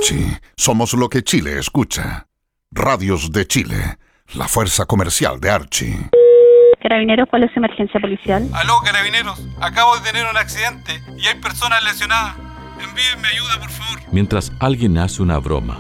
Archie, somos lo que Chile escucha. Radios de Chile, la fuerza comercial de Archie. Carabineros, ¿cuál es su emergencia policial? Aló, Carabineros, acabo de tener un accidente y hay personas lesionadas. Envíenme ayuda, por favor. Mientras alguien hace una broma,